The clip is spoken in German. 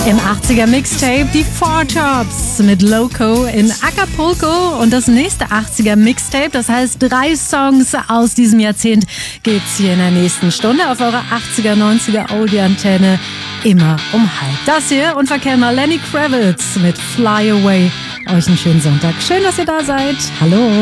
Im 80er Mixtape die Four Tops mit Loco in Acapulco. Und das nächste 80er Mixtape, das heißt 3 Songs aus diesem Jahrzehnt, gibt's hier in der nächsten Stunde auf eurer 80er, 90er Audi-Antenne. Immer um halb. Das hier und verkehren mal Lenny Kravitz mit Fly Away. Euch einen schönen Sonntag. Schön, dass ihr da seid. Hallo.